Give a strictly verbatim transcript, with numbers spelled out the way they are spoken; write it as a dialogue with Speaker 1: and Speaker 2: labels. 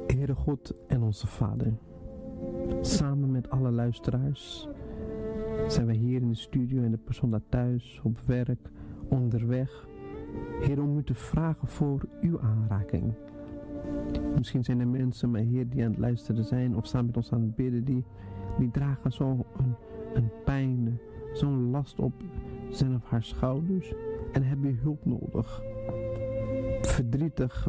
Speaker 1: Heere God en onze Vader, samen met alle luisteraars zijn wij hier in de studio en de persoon daar thuis, op werk, onderweg. Heer, om u te vragen voor uw aanraking. Misschien zijn er mensen, maar Heer, die aan het luisteren zijn of samen met ons aan het bidden, die, die dragen zo'n een, een pijn, zo'n last op zijn of haar schouders en hebben hulp nodig. Verdrietig,